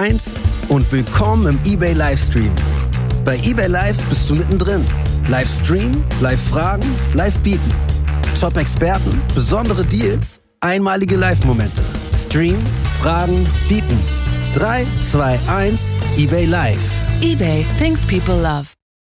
1 und willkommen im eBay Livestream. Bei eBay Live bist du mittendrin. Livestream, Live-Fragen, Live-Bieten. Top-Experten, besondere Deals, einmalige Live-Momente. Stream, Fragen, Bieten. 3, 2, 1, eBay Live. eBay, things people love.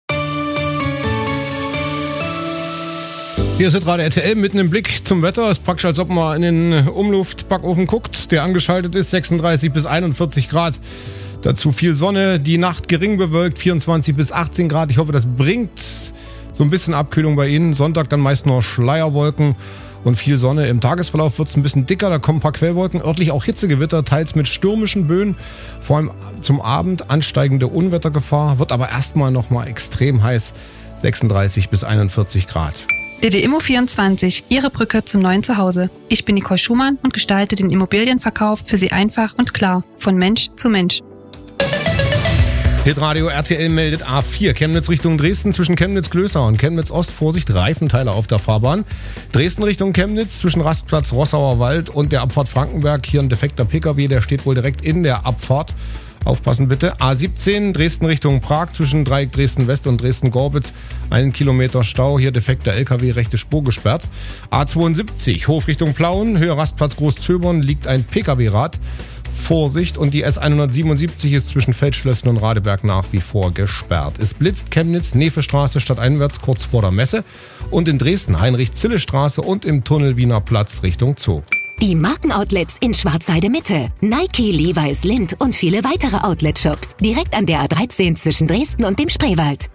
Hier ist jetzt gerade RTL mitten im Blick zum Wetter. Es ist praktisch, als ob man in den Umluftbackofen guckt, der angeschaltet ist. 36 bis 41 Grad. Dazu viel Sonne. Die Nacht gering bewölkt, 24 bis 18 Grad. Ich hoffe, das bringt so ein bisschen Abkühlung bei Ihnen. Sonntag dann meist nur Schleierwolken und viel Sonne. Im Tagesverlauf wird es ein bisschen dicker. Da kommen ein paar Quellwolken. Örtlich auch Hitzegewitter, teils mit stürmischen Böen. Vor allem zum Abend ansteigende Unwettergefahr. Wird aber erstmal nochmal extrem heiß. 36 bis 41 Grad. DD Immo24, Ihre Brücke zum neuen Zuhause. Ich bin Nicole Schumann und gestalte den Immobilienverkauf für Sie einfach und klar, von Mensch zu Mensch. Hitradio RTL meldet A4, Chemnitz Richtung Dresden zwischen Chemnitz-Glößau und Chemnitz-Ost. Vorsicht, Reifenteile auf der Fahrbahn. Dresden Richtung Chemnitz zwischen Rastplatz Rossauer Wald und der Abfahrt Frankenberg. Hier ein defekter PKW, der steht wohl direkt in der Abfahrt. Aufpassen bitte. A17, Dresden Richtung Prag zwischen Dreieck Dresden-West und Dresden-Gorbitz. 1 Kilometer Stau, hier defekter LKW, rechte Spur gesperrt. A72, Hof Richtung Plauen, Höhe Rastplatz Großzöbern, liegt ein PKW-Rad. Vorsicht, und die S177 ist zwischen Feldschlösschen und Radeberg nach wie vor gesperrt. Es blitzt Chemnitz, Nefestraße stadteinwärts kurz vor der Messe und in Dresden Heinrich-Zille-Straße und im Tunnel Wiener Platz Richtung Zoo. Die Markenoutlets in Schwarzheide Mitte. Nike, Levi's, Lindt und viele weitere Outlet-Shops. Direkt an der A13 zwischen Dresden und dem Spreewald.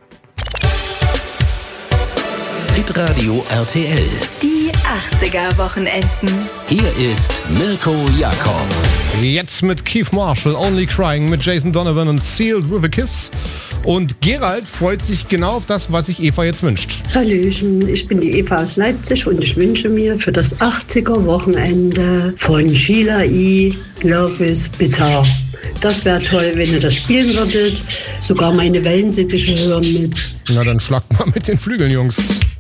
Hitradio RTL. Die 80er-Wochenenden. Hier ist Mirko Jakob. Jetzt mit Keith Marshall, Only Crying, mit Jason Donovan und Sealed with a Kiss. Und Gerald freut sich genau auf das, was sich Eva jetzt wünscht. Hallöchen, ich bin die Eva aus Leipzig und ich wünsche mir für das 80er-Wochenende von Sheila E. Love is Bizarre. Das wäre toll, wenn ihr das spielen würdet. Sogar meine Wellensittiche hören mit. Na, dann schlagt mal mit den Flügeln, Jungs.